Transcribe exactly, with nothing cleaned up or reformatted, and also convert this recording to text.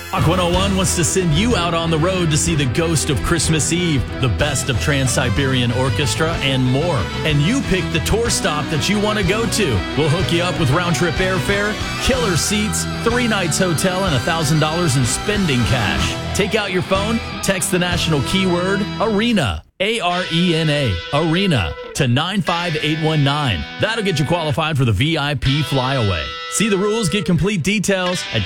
Rock one oh one wants to send you out on the road to see the Ghost of Christmas Eve, the best of Trans-Siberian Orchestra, and more. And you pick the tour stop that you want to go to. We'll hook you up with round-trip airfare, killer seats, three nights hotel, and one thousand dollars in spending cash. Take out your phone, text the national keyword, ARENA, A R E N A, ARENA, to nine five eight one nine. That'll get you qualified for the V I P flyaway. See the rules, get complete details at